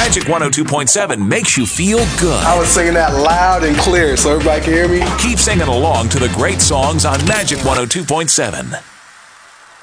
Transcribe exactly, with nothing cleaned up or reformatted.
Magic one oh two point seven makes you feel good. I was singing that loud and clear so everybody can hear me. Keep singing along to the great songs on Magic one oh two point seven.